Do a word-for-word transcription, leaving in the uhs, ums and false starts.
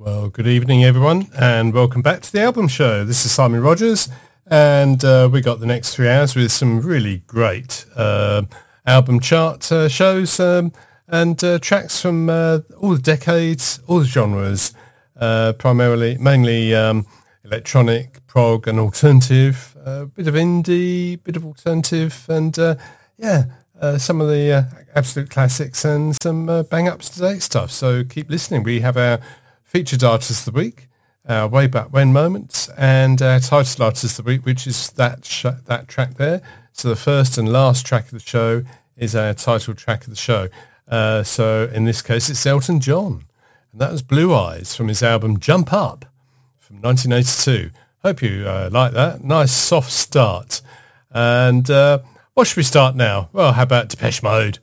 Well, good evening, everyone, and welcome back to the Album Show. This is Simon Rogers, and uh, we got the next three hours with some really great uh, album chart uh, shows um, and uh, tracks from uh, all the decades, all the genres, uh, primarily, mainly um, electronic, prog, and alternative. A uh, bit of indie, bit of alternative, and uh, yeah, uh, some of the uh, absolute classics and some uh, bang up to date stuff. So keep listening. We have our featured artist of the week, uh, Way Back When moments, and our title artist of the week, which is that sh- that track there. So the first and last track of the show is our title track of the show. Uh, so in this case, it's Elton John, and that was Blue Eyes from his album Jump Up from nineteen eighty-two. Hope you uh, like that. Nice soft start. And uh, what should we start now? Well, how about Depeche Mode?